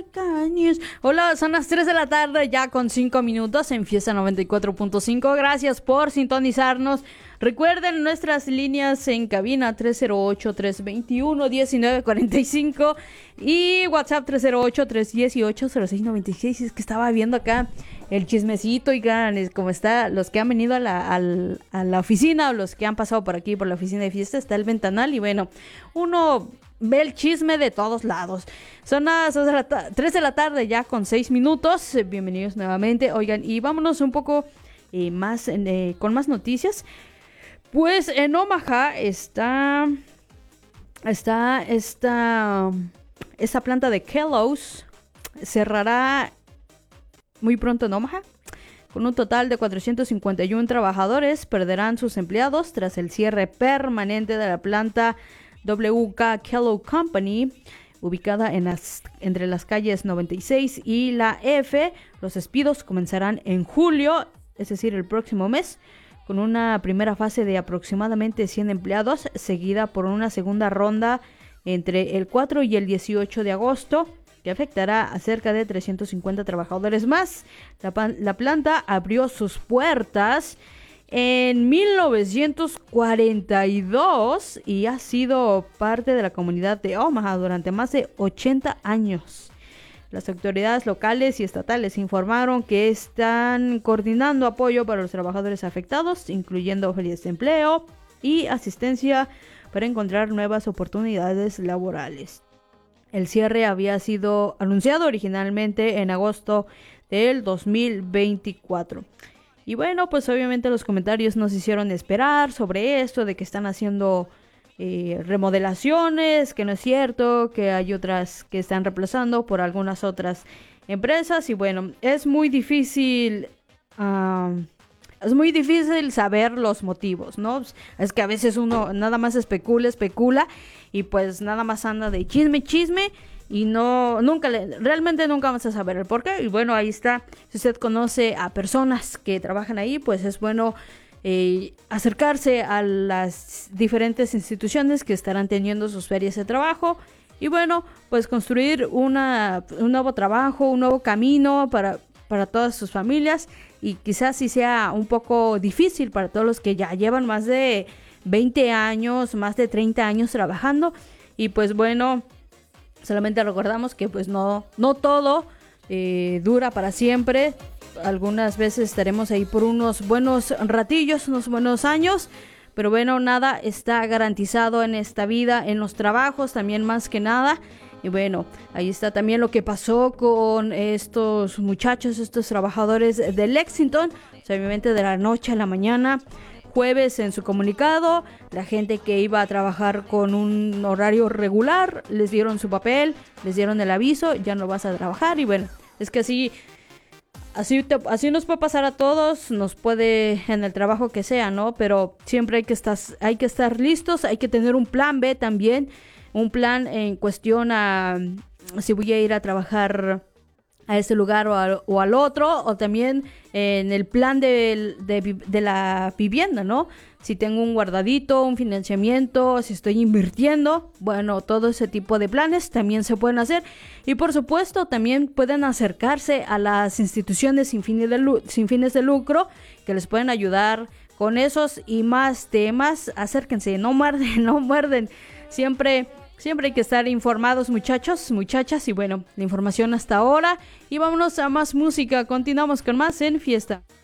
Like News. Hola, son las 3 de la tarde, ya con 5 minutos en Fiesta 94.5. Gracias por sintonizarnos. Recuerden nuestras líneas en cabina 308-321-1945 y WhatsApp 308-318-0696. Es que estaba viendo acá el chismecito, y como está, los que han venido a la oficina o los que han pasado por aquí por la oficina de Fiesta, está el ventanal y bueno, uno ve el chisme de todos lados. Son las 3 de la tarde ya con 6 minutos. Bienvenidos nuevamente. Oigan, y vámonos un poco con más noticias. Pues en Omaha está esta planta de Kellogg's. Cerrará muy pronto en Omaha. Con un total de 451 trabajadores perderán sus empleados tras el cierre permanente de la planta WK Kellogg Company, ubicada entre las calles 96 y la F. Los despidos comenzarán en julio, es decir, el próximo mes, con una primera fase de aproximadamente 100 empleados, seguida por una segunda ronda entre el 4 y el 18 de agosto, que afectará a cerca de 350 trabajadores más. La planta abrió sus puertas en 1942 y ha sido parte de la comunidad de Omaha durante más de 80 años. Las autoridades locales y estatales informaron que están coordinando apoyo para los trabajadores afectados, incluyendo ferias de empleo y asistencia para encontrar nuevas oportunidades laborales. El cierre había sido anunciado originalmente en agosto del 2024. Y bueno, pues obviamente los comentarios nos hicieron esperar sobre esto, de que están haciendo remodelaciones, que no es cierto, que hay otras que están reemplazando por algunas otras empresas. Y bueno, es muy difícil saber los motivos, ¿no? Es que a veces uno nada más especula y pues nada más anda de chisme y realmente nunca vamos a saber el porqué. Y bueno, ahí está. Si usted conoce a personas que trabajan ahí, pues es bueno acercarse a las diferentes instituciones que estarán teniendo sus ferias de trabajo. Y bueno, pues construir un nuevo trabajo, un nuevo camino para todas sus familias. Y quizás sí sea un poco difícil para todos los que ya llevan más de 20 años, más de 30 años trabajando. Y pues bueno, solamente recordamos que pues no todo dura para siempre. Algunas veces estaremos ahí por unos buenos ratillos, unos buenos años. Pero bueno, nada está garantizado en esta vida, en los trabajos también más que nada. Y bueno, ahí está también lo que pasó con estos muchachos, estos trabajadores de Lexington. O sea, obviamente de la noche a la mañana, jueves en su comunicado, la gente que iba a trabajar con un horario regular, les dieron su papel, les dieron el aviso, ya no vas a trabajar. Y bueno, es que así nos puede pasar a todos, nos puede en el trabajo que sea, ¿no? Pero siempre hay que estar listos, hay que tener un plan B también. Un plan en cuestión a si voy a ir a trabajar a ese lugar o al otro, o también en el plan de la vivienda, ¿no? Si tengo un guardadito, un financiamiento, si estoy invirtiendo, bueno, todo ese tipo de planes también se pueden hacer. Y por supuesto también pueden acercarse a las instituciones sin fines de lucro que les pueden ayudar con esos y más temas. Acérquense, no muerden. Siempre hay que estar informados, muchachos, muchachas. Y bueno, la información hasta ahora. Y vámonos a más música. Continuamos con más en Fiesta.